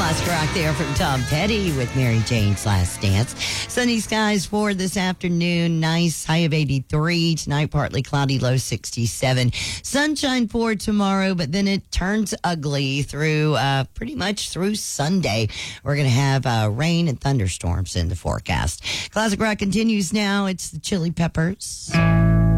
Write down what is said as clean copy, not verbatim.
Classic rock there from Tom Petty with Mary Jane's Last Dance. Sunny skies for this afternoon. Nice high of 83. Tonight, partly cloudy, low 67. Sunshine for tomorrow, but then it turns ugly through pretty much through Sunday. We're going to have rain and thunderstorms in the forecast. Classic rock continues now. It's the Chili Peppers.